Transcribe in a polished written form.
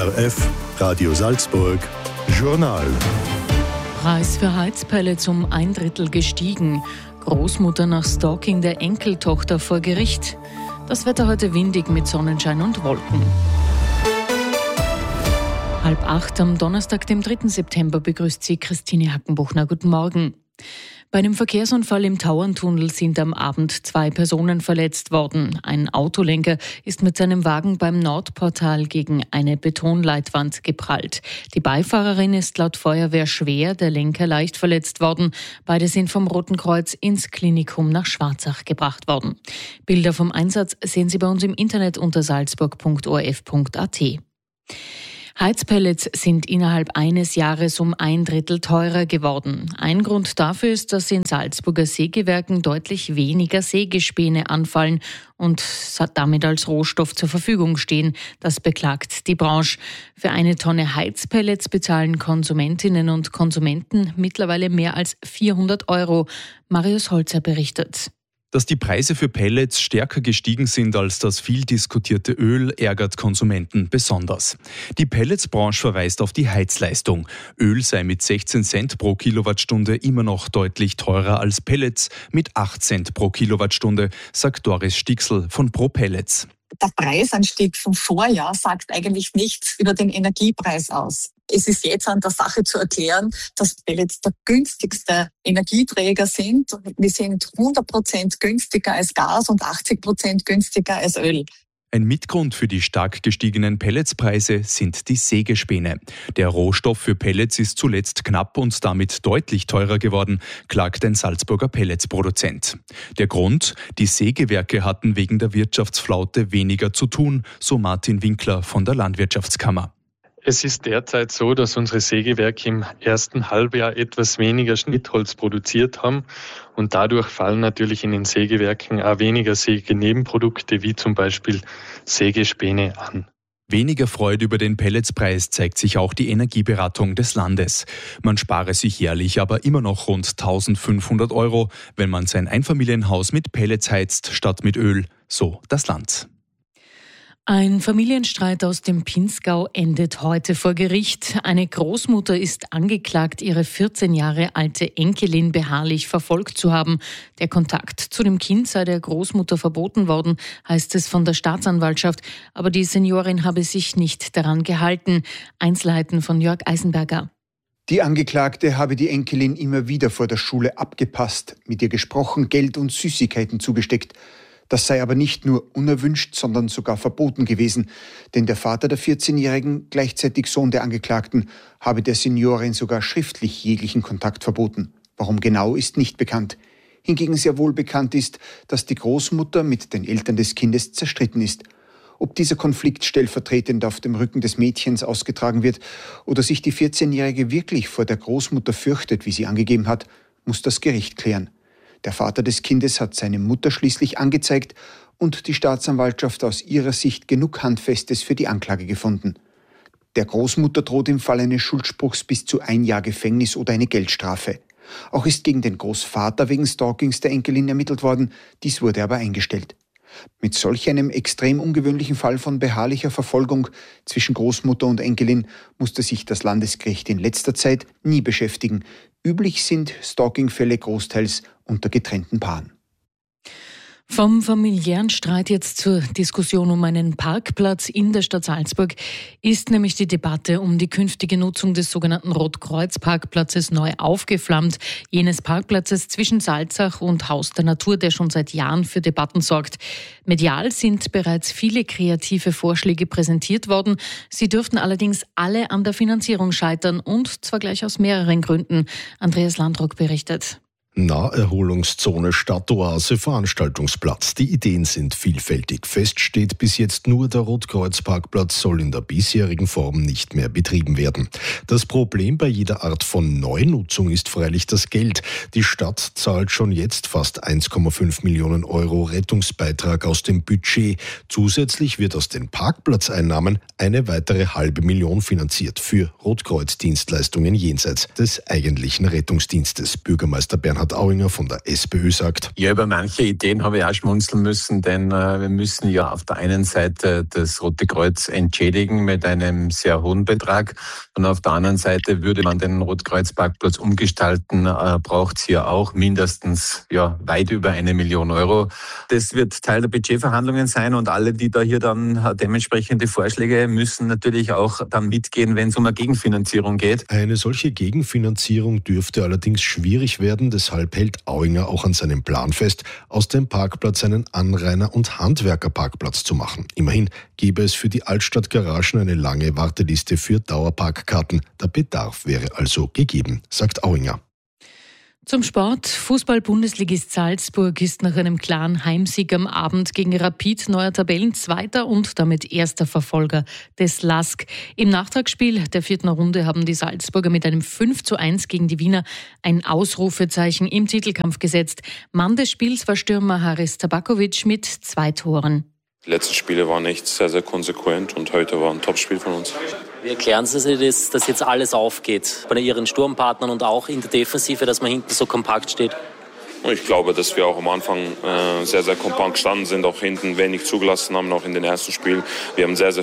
ORF Radio Salzburg Journal. Preis für Heizpellets um 1/3 gestiegen. Großmutter nach Stalking der Enkeltochter vor Gericht. Das Wetter heute windig mit Sonnenschein und Wolken. 7:30 am Donnerstag, dem 3. September, begrüßt Sie Christine Hackenbuchner. Guten Morgen. Bei einem Verkehrsunfall im Tauerntunnel sind am Abend 2 Personen verletzt worden. Ein Autolenker ist mit seinem Wagen beim Nordportal gegen eine Betonleitwand geprallt. Die Beifahrerin ist laut Feuerwehr schwer, der Lenker leicht verletzt worden. Beide sind vom Roten Kreuz ins Klinikum nach Schwarzach gebracht worden. Bilder vom Einsatz sehen Sie bei uns im Internet unter salzburg.orf.at. Heizpellets sind innerhalb eines Jahres um 1/3 teurer geworden. Ein Grund dafür ist, dass in Salzburger Sägewerken deutlich weniger Sägespäne anfallen und damit als Rohstoff zur Verfügung stehen. Das beklagt die Branche. Für eine Tonne Heizpellets bezahlen Konsumentinnen und Konsumenten mittlerweile mehr als 400 €. Marius Holzer berichtet. Dass die Preise für Pellets stärker gestiegen sind als das viel diskutierte Öl, ärgert Konsumenten besonders. Die Pelletsbranche verweist auf die Heizleistung. Öl sei mit 16 Cent pro Kilowattstunde immer noch deutlich teurer als Pellets mit 8 Cent pro Kilowattstunde, sagt Doris Stixl von ProPellets. Der Preisanstieg vom Vorjahr sagt eigentlich nichts über den Energiepreis aus. Es ist jetzt an der Sache zu erklären, dass Pellets der günstigste Energieträger sind. Wir sind 100% günstiger als Gas und 80% günstiger als Öl. Ein Mitgrund für die stark gestiegenen Pelletspreise sind die Sägespäne. Der Rohstoff für Pellets ist zuletzt knapp und damit deutlich teurer geworden, klagt ein Salzburger Pelletsproduzent. Der Grund? Die Sägewerke hatten wegen der Wirtschaftsflaute weniger zu tun, so Martin Winkler von der Landwirtschaftskammer. Es ist derzeit so, dass unsere Sägewerke im ersten Halbjahr etwas weniger Schnittholz produziert haben und dadurch fallen natürlich in den Sägewerken auch weniger Sägenebenprodukte wie zum Beispiel Sägespäne an. Weniger Freude über den Pelletspreis zeigt sich auch die Energieberatung des Landes. Man spare sich jährlich aber immer noch rund 1.500 €, wenn man sein Einfamilienhaus mit Pellets heizt statt mit Öl, so das Land. Ein Familienstreit aus dem Pinzgau endet heute vor Gericht. Eine Großmutter ist angeklagt, ihre 14 Jahre alte Enkelin beharrlich verfolgt zu haben. Der Kontakt zu dem Kind sei der Großmutter verboten worden, heißt es von der Staatsanwaltschaft. Aber die Seniorin habe sich nicht daran gehalten. Einzelheiten von Jörg Eisenberger. Die Angeklagte habe die Enkelin immer wieder vor der Schule abgepasst, mit ihr gesprochen, Geld und Süßigkeiten zugesteckt. Das sei aber nicht nur unerwünscht, sondern sogar verboten gewesen, denn der Vater der 14-Jährigen, gleichzeitig Sohn der Angeklagten, habe der Seniorin sogar schriftlich jeglichen Kontakt verboten. Warum genau, ist nicht bekannt. Hingegen sehr wohl bekannt ist, dass die Großmutter mit den Eltern des Kindes zerstritten ist. Ob dieser Konflikt stellvertretend auf dem Rücken des Mädchens ausgetragen wird oder sich die 14-Jährige wirklich vor der Großmutter fürchtet, wie sie angegeben hat, muss das Gericht klären. Der Vater des Kindes hat seine Mutter schließlich angezeigt und die Staatsanwaltschaft aus ihrer Sicht genug Handfestes für die Anklage gefunden. Der Großmutter droht im Fall eines Schuldspruchs bis zu 1 Jahr Gefängnis oder eine Geldstrafe. Auch ist gegen den Großvater wegen Stalkings der Enkelin ermittelt worden, dies wurde aber eingestellt. Mit solch einem extrem ungewöhnlichen Fall von beharrlicher Verfolgung zwischen Großmutter und Enkelin musste sich das Landesgericht in letzter Zeit nie beschäftigen. Üblich sind Stalking-Fälle großteils unter getrennten Paaren. Vom familiären Streit jetzt zur Diskussion um einen Parkplatz in der Stadt Salzburg ist nämlich die Debatte um die künftige Nutzung des sogenannten Rotkreuz-Parkplatzes neu aufgeflammt. Jenes Parkplatzes zwischen Salzach und Haus der Natur, der schon seit Jahren für Debatten sorgt. Medial sind bereits viele kreative Vorschläge präsentiert worden. Sie dürften allerdings alle an der Finanzierung scheitern und zwar gleich aus mehreren Gründen. Andreas Landrock berichtet. Naherholungszone, Stadtoase, Veranstaltungsplatz. Die Ideen sind vielfältig. Fest steht bis jetzt nur, der Rotkreuz-Parkplatz soll in der bisherigen Form nicht mehr betrieben werden. Das Problem bei jeder Art von Neunutzung ist freilich das Geld. Die Stadt zahlt schon jetzt fast 1,5 Millionen € Rettungsbeitrag aus dem Budget. Zusätzlich wird aus den Parkplatzeinnahmen eine weitere $500.000 finanziert für Rotkreuz-Dienstleistungen jenseits des eigentlichen Rettungsdienstes. Bürgermeister Bernhard Bernhard Auinger von der SPÖ sagt: Ja, über manche Ideen habe ich auch schmunzeln müssen, denn wir müssen ja auf der einen Seite das Rote Kreuz entschädigen mit einem sehr hohen Betrag und auf der anderen Seite würde man den Rotkreuz-Parkplatz umgestalten, braucht es hier auch mindestens weit über 1 Million Euro. Das wird Teil der Budgetverhandlungen sein und alle, die da hier dann dementsprechende Vorschläge müssen natürlich auch dann mitgehen, wenn es um eine Gegenfinanzierung geht. Eine solche Gegenfinanzierung dürfte allerdings schwierig werden, deshalb hält Auinger auch an seinem Plan fest, aus dem Parkplatz einen Anrainer- und Handwerkerparkplatz zu machen. Immerhin gäbe es für die Altstadtgaragen eine lange Warteliste für Dauerparkkarten. Der Bedarf wäre also gegeben, sagt Auinger. Zum Sport. Fußball-Bundesligist Salzburg ist nach einem klaren Heimsieg am Abend gegen Rapid neuer Tabellenzweiter und damit erster Verfolger des LASK. Im Nachtragsspiel der 4. Runde haben die Salzburger mit einem 5:1 gegen die Wiener ein Ausrufezeichen im Titelkampf gesetzt. Mann des Spiels war Stürmer Haris Tabakovic mit 2 Toren. Die letzten Spiele waren echt sehr, sehr konsequent und heute war ein Topspiel von uns. Wie erklären Sie sich, dass jetzt alles aufgeht bei Ihren Sturmpartnern und auch in der Defensive, dass man hinten so kompakt steht? Ich glaube, dass wir auch am Anfang sehr, sehr kompakt gestanden sind, auch hinten wenig zugelassen haben, auch in den ersten Spielen. Wir haben sehr, sehr